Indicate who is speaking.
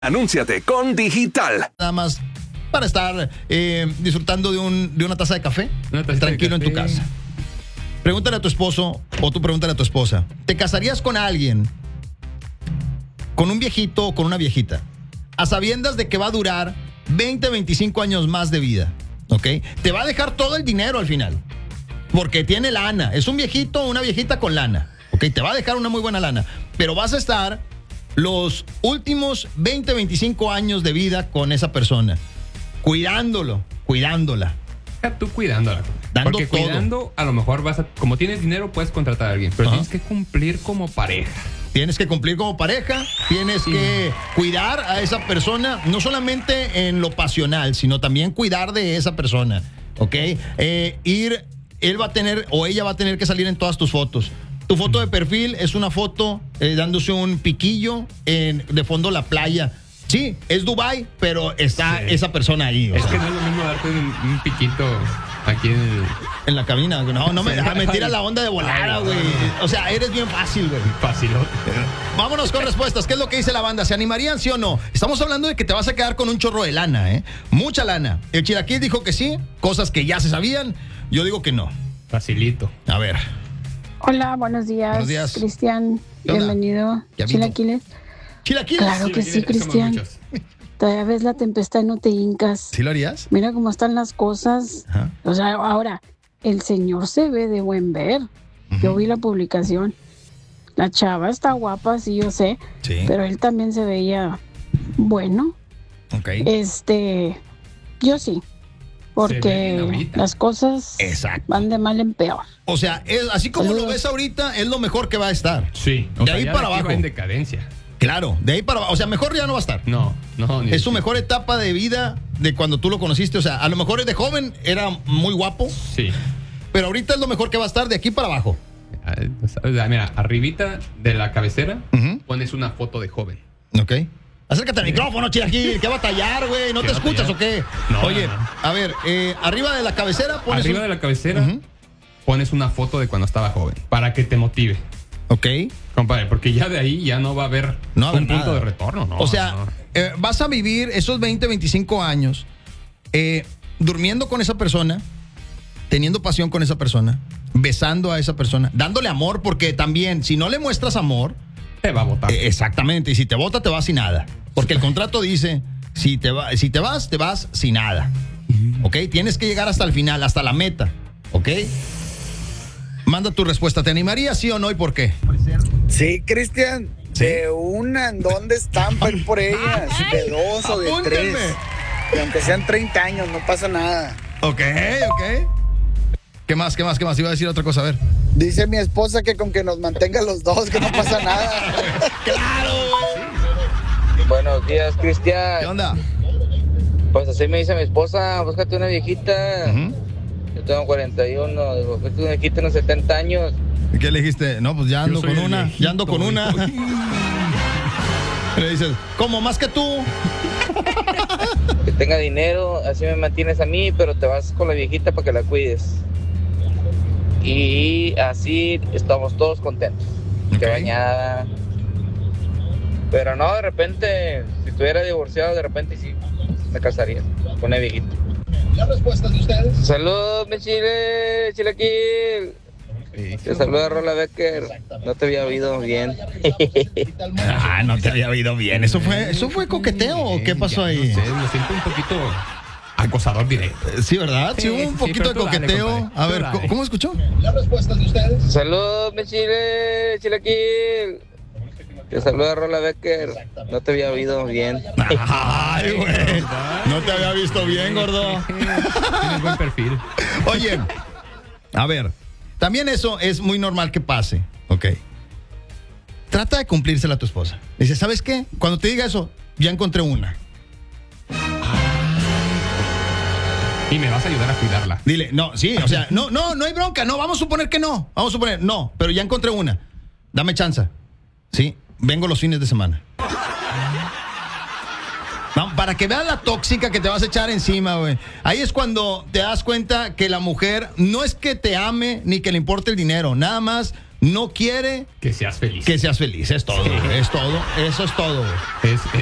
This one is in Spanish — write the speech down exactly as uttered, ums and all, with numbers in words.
Speaker 1: Anúnciate con Digital.
Speaker 2: Nada más para estar eh, disfrutando de, un, de una taza de café,
Speaker 3: Una tacita
Speaker 2: tranquilo
Speaker 3: de
Speaker 2: en tu
Speaker 3: café.
Speaker 2: casa. Pregúntale a tu esposo o tú pregúntale a tu esposa. ¿Te casarías con alguien, con un viejito o con una viejita, a sabiendas de que va a durar veinte, veinticinco años más de vida? ¿Ok? Te va a dejar todo el dinero al final, porque tiene lana. Es un viejito o una viejita con lana. ¿Ok? Te va a dejar una muy buena lana, pero vas a estar los últimos veinte, veinticinco años de vida con esa persona, cuidándolo, cuidándola.
Speaker 3: Deja tú cuidándola.
Speaker 2: Dando
Speaker 3: Porque
Speaker 2: todo.
Speaker 3: cuidando, a lo mejor vas a, como tienes dinero, puedes contratar a alguien, pero
Speaker 2: Ajá.
Speaker 3: tienes que cumplir como pareja.
Speaker 2: Tienes que cumplir como pareja, tienes
Speaker 3: Sí.
Speaker 2: que cuidar a esa persona, no solamente en lo pasional, sino también cuidar de esa persona, ¿ok? Eh, ir, él va a tener, o ella va a tener que salir en todas tus fotos. Tu foto de perfil es una foto eh, dándose un piquillo en, de fondo la playa. Sí, es Dubai, pero está
Speaker 3: Sí.
Speaker 2: esa persona ahí. O
Speaker 3: Es
Speaker 2: sea,
Speaker 3: que no es lo mismo darte un, un piquito aquí en el...
Speaker 2: en la cabina. No, no me,
Speaker 3: Sí.
Speaker 2: me tiras la onda de volada,
Speaker 3: Ay,
Speaker 2: güey.
Speaker 3: no.
Speaker 2: O sea, eres bien fácil, güey.
Speaker 3: Facilote.
Speaker 2: Vámonos con respuestas. ¿Qué es lo que dice la banda? ¿Se animarían, sí o no? Estamos hablando de que te vas a quedar con un chorro de lana, ¿eh? Mucha lana. El Chilaquil dijo que sí, cosas que ya se sabían. Yo digo que no.
Speaker 3: Facilito.
Speaker 2: A ver.
Speaker 4: Hola, buenos días.
Speaker 2: Buenos días.
Speaker 4: Cristian,
Speaker 2: ¿Qué onda?
Speaker 4: bienvenido.
Speaker 2: ¿Qué ha habido?
Speaker 4: Chilaquiles.
Speaker 2: Chilaquil.
Speaker 4: Claro que
Speaker 3: Sí,
Speaker 4: sí,
Speaker 3: somos
Speaker 4: Cristian.
Speaker 3: muchos.
Speaker 4: Todavía ves la tempestad y no te hincas.
Speaker 2: ¿Sí lo harías?
Speaker 4: Mira cómo están las cosas.
Speaker 2: Ajá.
Speaker 4: O sea, ahora, el señor se ve de buen ver. Yo vi la publicación. La chava está guapa, sí, yo sé.
Speaker 2: Sí.
Speaker 4: Pero él también se veía bueno.
Speaker 2: Ok.
Speaker 4: Este, yo sí.
Speaker 3: Se ve bien
Speaker 4: Porque
Speaker 3: ahorita.
Speaker 4: las cosas
Speaker 2: Exacto.
Speaker 4: van de mal en peor.
Speaker 2: O sea, es, así como
Speaker 4: Saludos.
Speaker 2: lo ves ahorita, es lo mejor que va a estar.
Speaker 3: Sí. O
Speaker 2: De
Speaker 3: sea,
Speaker 2: ahí
Speaker 3: ya
Speaker 2: para
Speaker 3: aquí
Speaker 2: abajo.
Speaker 3: va en decadencia.
Speaker 2: Claro, de ahí para abajo. O sea, mejor ya no va a estar.
Speaker 3: No, no. ni
Speaker 2: Es su
Speaker 3: de-
Speaker 2: mejor etapa de vida de cuando tú lo conociste. O sea, a lo mejor de joven era muy guapo,
Speaker 3: Sí.
Speaker 2: pero ahorita es lo mejor que va a estar de aquí para abajo.
Speaker 3: Ah, o sea, mira, arribita de la cabecera
Speaker 2: Ujú.
Speaker 3: pones una foto de joven.
Speaker 2: Ok. Acércate al micrófono, Chilaquil. ¿Qué batallar, güey? ¿No
Speaker 3: ¿Qué
Speaker 2: te escuchas
Speaker 3: batallar?
Speaker 2: o qué?
Speaker 3: No,
Speaker 2: Oye,
Speaker 3: no, no.
Speaker 2: a ver, eh, arriba de la cabecera pones
Speaker 3: Arriba
Speaker 2: un-
Speaker 3: de la cabecera
Speaker 2: Ujú.
Speaker 3: pones una foto de cuando estaba joven para que te motive.
Speaker 2: Ok.
Speaker 3: Compadre, porque ya de ahí ya no va a haber
Speaker 2: No va a haber
Speaker 3: un punto
Speaker 2: nada.
Speaker 3: de retorno, ¿no?
Speaker 2: o sea,
Speaker 3: no.
Speaker 2: eh, vas a vivir esos veinte, veinticinco años eh, durmiendo con esa persona, teniendo pasión con esa persona, besando a esa persona, dándole amor, porque también, si no le muestras amor,
Speaker 3: te va a botar.
Speaker 2: eh, exactamente, y si te vota, te vas sin nada. Porque el contrato dice, si te, va, si te vas, te vas sin nada. ¿Ok? Tienes que llegar hasta el final, hasta la meta. ¿Ok? Manda tu respuesta. ¿Te animarías, sí o no, y por qué?
Speaker 5: Sí, Cristian,
Speaker 2: ¿Sí?
Speaker 5: de una, ¿en dónde están para ir por ellas? De dos o de
Speaker 2: apúntenme.
Speaker 5: tres. Y aunque sean treinta años, no pasa nada.
Speaker 2: Ok, ok. ¿Qué más, qué más, qué más? Iba a decir otra cosa, a ver.
Speaker 5: Dice mi esposa que con que nos mantenga los dos, que no pasa nada.
Speaker 2: ¡Claro!
Speaker 6: Buenos días,
Speaker 2: ¿Qué
Speaker 6: Cristian.
Speaker 2: onda?
Speaker 6: Pues así me dice mi esposa, búscate una viejita.
Speaker 2: Ujú.
Speaker 6: Yo tengo cuarenta y uno, digo, búscate una viejita de unos setenta años.
Speaker 2: ¿Y qué le dijiste? No, pues ya ando
Speaker 3: Yo soy
Speaker 2: con
Speaker 3: el
Speaker 2: una,
Speaker 3: viejito,
Speaker 2: ya ando con una.
Speaker 3: hijo.
Speaker 2: Le dices, ¿cómo más que tú?
Speaker 6: Que tenga dinero, así me mantienes a mí, pero te vas con la viejita para que la cuides. Y así estamos todos contentos. Que
Speaker 2: Ok.
Speaker 6: bañada. Pero no, de repente, si estuviera divorciado, de repente sí me casaría con una viejita.
Speaker 2: ¿Las respuestas de ustedes?
Speaker 6: Saludos, mi chile, chilaquil. Te saluda Rola Becker. No te había oído bien.
Speaker 2: Ah, no te había oído bien. ¿Eso fue, eso fue coqueteo o qué pasó
Speaker 3: Ya,
Speaker 2: ahí?
Speaker 3: No sé, lo siento un poquito acosador directo.
Speaker 2: Eh, Sí, ¿verdad? Sí,
Speaker 3: Sí,
Speaker 2: hubo un
Speaker 3: sí,
Speaker 2: poquito
Speaker 3: pero
Speaker 2: de
Speaker 3: tú dale,
Speaker 2: coqueteo.
Speaker 3: compadre,
Speaker 2: A
Speaker 3: tú
Speaker 2: ver,
Speaker 3: dale.
Speaker 2: ¿cómo- ¿cómo escuchó? ¿Las respuestas de ustedes?
Speaker 6: Saludos, mi chile, chilaquil. Te saluda Rola Becker. No te había oído bien.
Speaker 2: Ay, güey. No te había visto bien, gordo.
Speaker 3: Tienes buen perfil.
Speaker 2: Oye, a ver, también eso es muy normal que pase, ¿ok? Trata de cumplírsela a tu esposa. Dice, ¿sabes qué? Cuando te diga eso, ya encontré una.
Speaker 3: Y me vas a ayudar a cuidarla.
Speaker 2: Dile, no, sí, o sea, no, no, no hay bronca, no, vamos a suponer que no. Vamos a suponer, no, pero ya encontré una. Dame chance. Sí, vengo los fines de semana. No, para que veas la tóxica que te vas a echar encima, güey. Ahí es cuando te das cuenta que la mujer no es que te ame ni que le importe el dinero, nada más no quiere
Speaker 3: Que seas feliz.
Speaker 2: que seas feliz. Es todo, güey, es todo, eso es todo, güey.
Speaker 3: Es, es-